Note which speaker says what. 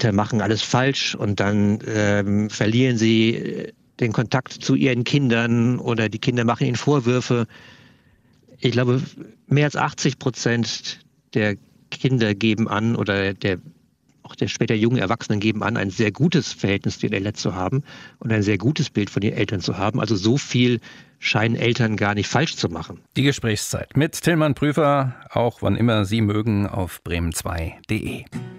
Speaker 1: Eltern machen alles falsch und dann verlieren sie den Kontakt zu ihren Kindern oder die Kinder machen ihnen Vorwürfe. Ich glaube, mehr als 80% der Kinder geben an oder auch der später jungen Erwachsenen geben an, ein sehr gutes Verhältnis zu ihren Eltern zu haben und ein sehr gutes Bild von ihren Eltern zu haben. Also so viel scheinen Eltern gar nicht falsch zu machen.
Speaker 2: Die Gesprächszeit mit Tillmann Prüfer, auch wann immer Sie mögen, auf bremen2.de.